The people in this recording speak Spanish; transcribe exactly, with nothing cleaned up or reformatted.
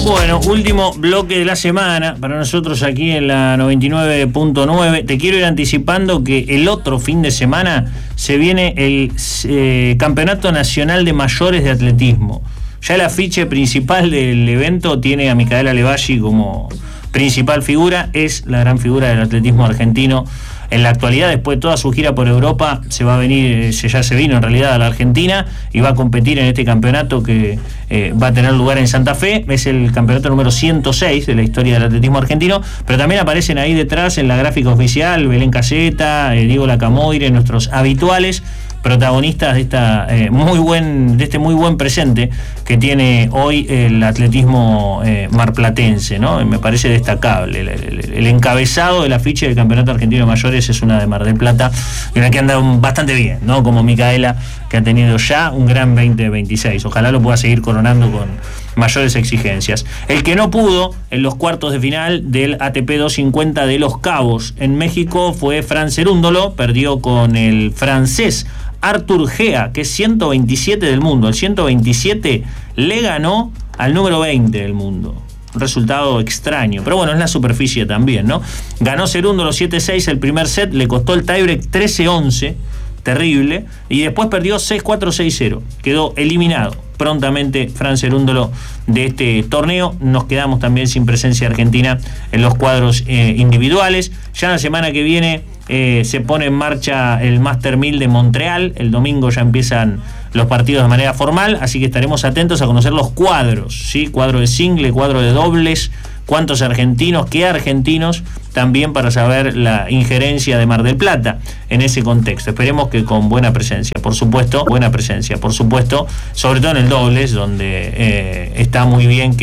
Bueno, último bloque de la semana para nosotros aquí en la noventa y nueve punto nueve. Te quiero ir anticipando que el otro fin de semana se viene el eh, Campeonato Nacional de Mayores de Atletismo. Ya el afiche principal del evento tiene a Micaela Levalli como principal figura. Es la gran figura del atletismo argentino. En la actualidad, después de toda su gira por Europa, se va a venir, ya se vino en realidad a la Argentina y va a competir en este campeonato que eh, va a tener lugar en Santa Fe. Es el campeonato número ciento seis de la historia del atletismo argentino, pero también aparecen ahí detrás en la gráfica oficial Belén Caseta, eh, Diego Lacamoire, nuestros habituales protagonistas de esta eh, muy buen de este muy buen presente que tiene hoy el atletismo eh, marplatense, ¿no? Y me parece destacable el, el, el encabezado del afiche del Campeonato Argentino de Mayores es una de Mar del Plata y una que anda bastante bien, ¿no? Como Micaela, que ha tenido ya un gran veinte veintiséis. Ojalá lo pueda seguir coronando con mayores exigencias. El que no pudo en los cuartos de final del A T P doscientos cincuenta de Los Cabos en México fue Fran Cerúndolo. Perdió con el francés Artur Gea, que es ciento veintisiete del mundo. El ciento veintisiete le ganó al número veinte del mundo. Un resultado extraño, pero bueno, es la superficie también, ¿no? Ganó Cerúndolo siete seis el primer set, le costó el tiebreak trece once, terrible, y después perdió seis cuatro seis cero. Quedó eliminado prontamente Fran Cerúndolo de este torneo. Nos quedamos también sin presencia argentina en los cuadros eh, individuales. Ya la semana que viene eh, se pone en marcha el Master mil de Montreal. El domingo ya empiezan los partidos de manera formal, así que estaremos atentos a conocer los cuadros, ¿sí? Cuadro de single, cuadro de dobles, cuántos argentinos, qué argentinos, también para saber la injerencia de Mar del Plata en ese contexto. Esperemos que con buena presencia, por supuesto, buena presencia, por supuesto, sobre todo en el dobles, donde eh, está muy bien que